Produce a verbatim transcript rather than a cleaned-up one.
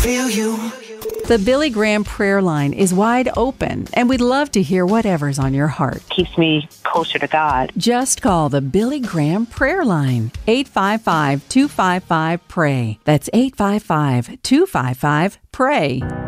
feel you. The Billy Graham prayer line is wide open, and we'd love to hear whatever's on your heart. Keeps me closer to God. Just call the Billy Graham prayer line, eight five five, two five five, P R A Y. That's eight five five, two five five, P R A Y.